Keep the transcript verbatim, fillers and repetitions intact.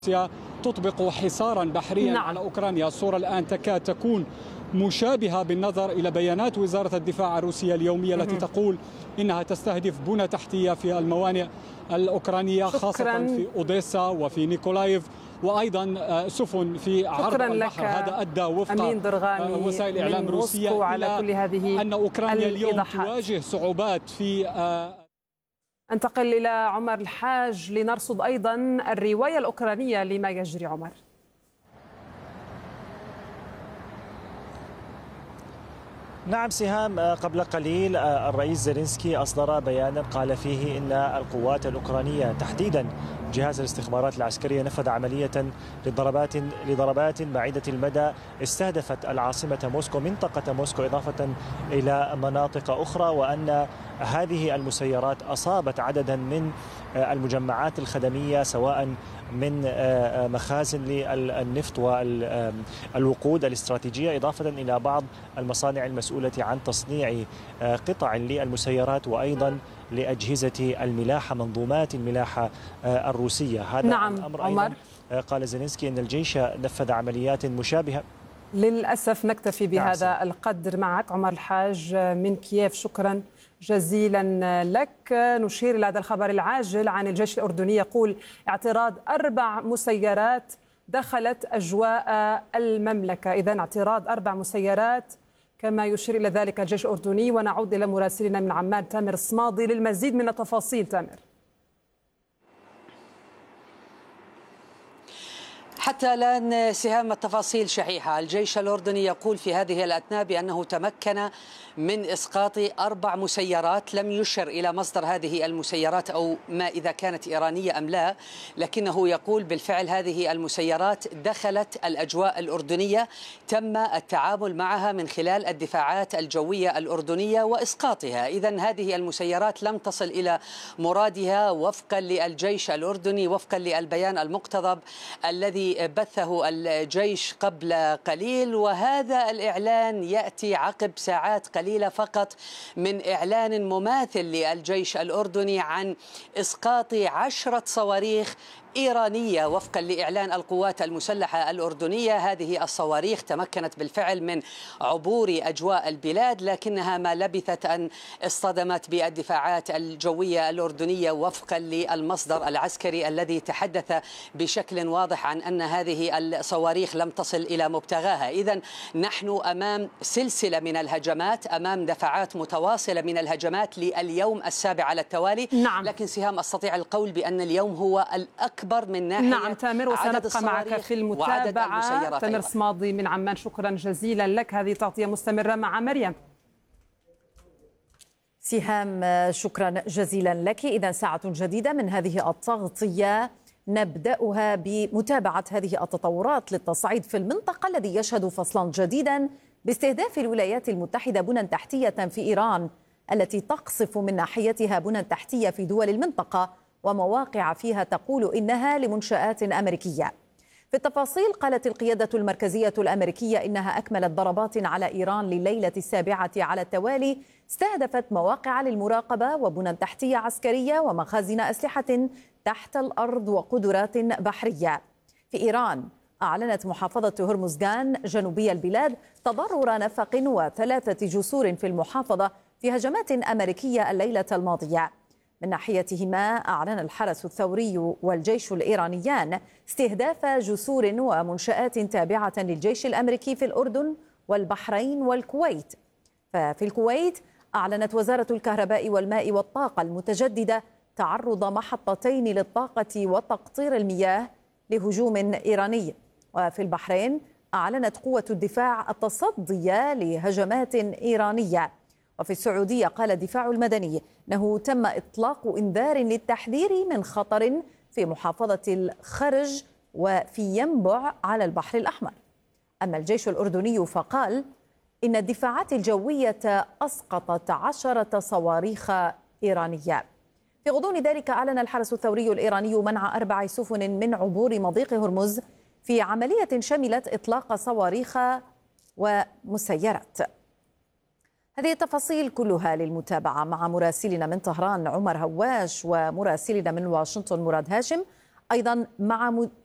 روسيا تطبق حصارا بحريا نعم. على أوكرانيا. الصورة الآن تكاد تكون مشابهة بالنظر إلى بيانات وزارة الدفاع الروسية اليومية التي تقول إنها تستهدف بنى تحتية في الموانئ الأوكرانية خاصة في أوديسا وفي نيكولايف، وأيضا سفن في عرض البحر. هذا أدى وفق وسائل إعلام روسية على كل هذه أن أوكرانيا اليوم تواجه صعوبات في. انتقل إلى عمر الحاج لنرصد أيضا الرواية الأوكرانية لما يجري. عمر. نعم سهام، قبل قليل الرئيس زيلينسكي أصدر بيانا قال فيه إن القوات الأوكرانية تحديدا جهاز الاستخبارات العسكرية نفذ عملية لضربات لضربات بعيدة المدى استهدفت العاصمة موسكو، منطقة موسكو، إضافة إلى مناطق أخرى، وأن هذه المسيرات أصابت عددا من المجمعات الخدمية سواء من مخازن للنفط والوقود الاستراتيجية، إضافة إلى بعض المصانع المسؤولة عن تصنيع قطع للمسيرات وأيضا لأجهزة الملاحة، منظومات الملاحة الروسية. هذا نعم الأمر عمر. أيضا قال زيلينسكي أن الجيش نفذ عمليات مشابهة. للأسف نكتفي بهذا نعم. القدر معك عمر الحاج من كييف، شكرا جزيلا لك. نشير إلى هذا الخبر العاجل عن الجيش الأردني، يقول اعتراض أربع مسيرات دخلت أجواء المملكة. إذن اعتراض أربع مسيرات كما يشير إلى ذلك الجيش الأردني. ونعود إلى مراسلنا من عمان تامر الصمادي للمزيد من التفاصيل. تامر. حتى الآن سهام التفاصيل شحيحة. الجيش الأردني يقول في هذه الأثناء بأنه تمكن من إسقاط أربع مسيرات، لم يشر إلى مصدر هذه المسيرات أو ما إذا كانت إيرانية أم لا، لكنه يقول بالفعل هذه المسيرات دخلت الأجواء الأردنية، تم التعامل معها من خلال الدفاعات الجوية الأردنية وإسقاطها. إذن هذه المسيرات لم تصل إلى مرادها وفقا للجيش الأردني، وفقا للبيان المقتضب الذي بثه الجيش قبل قليل. وهذا الإعلان يأتي عقب ساعات قليلة فقط من إعلان مماثل للجيش الأردني عن إسقاط عشرة صواريخ إيرانية وفقا لإعلان القوات المسلحة الأردنية. هذه الصواريخ تمكنت بالفعل من عبور أجواء البلاد، لكنها ما لبثت أن اصطدمت بالدفاعات الجوية الأردنية وفقا للمصدر العسكري الذي تحدث بشكل واضح عن أن هذه الصواريخ لم تصل إلى مبتغاها. إذن نحن أمام سلسلة من الهجمات، أمام دفعات متواصلة من الهجمات لليوم السابع على التوالي. نعم. لكن سهام أستطيع القول بأن اليوم هو الأكبر من ناحية نعم تامر، وسنبقى معك في المتابعة. تامر صمادي من عمان، شكرا جزيلا لك. هذه تغطية مستمرة مع مريم. سهام شكرا جزيلا لك. إذا ساعة جديدة من هذه التغطية نبدأها بمتابعة هذه التطورات للتصعيد في المنطقة الذي يشهد فصلا جديدا باستهداف الولايات المتحدة بنى تحتية في إيران التي تقصف من ناحيتها بنى تحتية في دول المنطقة ومواقع فيها تقول إنها لمنشآت أمريكية. في التفاصيل قالت القيادة المركزية الأمريكية إنها أكملت ضربات على إيران لليلة السابعة على التوالي استهدفت مواقع للمراقبة وبنى تحتية عسكرية ومخازن أسلحة تحت الأرض وقدرات بحرية. في إيران أعلنت محافظة هرمزغان جنوبي البلاد تضرر نفق وثلاثة جسور في المحافظة في هجمات أمريكية الليلة الماضية. من ناحيتهما أعلن الحرس الثوري والجيش الإيرانيان استهداف جسور ومنشآت تابعة للجيش الأمريكي في الأردن والبحرين والكويت. ففي الكويت أعلنت وزارة الكهرباء والماء والطاقة المتجددة تعرض محطتين للطاقة وتقطير المياه لهجوم إيراني. وفي البحرين أعلنت قوة الدفاع التصدي لهجمات إيرانية. وفي السعودية قال الدفاع المدني أنه تم إطلاق إنذار للتحذير من خطر في محافظة الخرج وفي ينبع على البحر الأحمر. أما الجيش الأردني فقال إن الدفاعات الجوية أسقطت عشرة صواريخ إيرانية. في غضون ذلك أعلن الحرس الثوري الإيراني منع أربع سفن من عبور مضيق هرمز في عملية شملت إطلاق صواريخ ومسيرات. هذه التفاصيل كلها للمتابعة مع مراسلنا من طهران عمر هواش ومراسلنا من واشنطن مراد هاشم، أيضا مع